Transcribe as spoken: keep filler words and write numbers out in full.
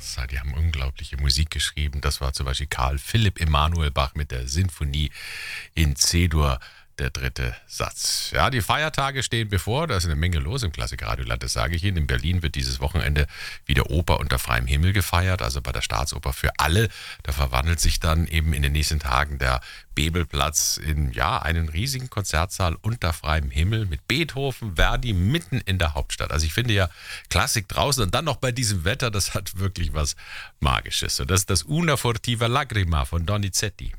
Bachs. Die haben unglaubliche Musik geschrieben. Das war zum Beispiel Karl Philipp Emanuel Bach mit der Sinfonie in C-Dur. Der dritte Satz. Ja, die Feiertage stehen bevor. Da ist eine Menge los im Klassiker-Radioland, das sage ich Ihnen. In Berlin wird dieses Wochenende wieder Oper unter freiem Himmel gefeiert, also bei der Staatsoper für alle. Da verwandelt sich dann eben in den nächsten Tagen der Bebelplatz in ja einen riesigen Konzertsaal unter freiem Himmel mit Beethoven, Verdi mitten in der Hauptstadt. Also ich finde ja Klassik draußen und dann noch bei diesem Wetter, das hat wirklich was Magisches. Und das ist das Una furtiva lagrima von Donizetti.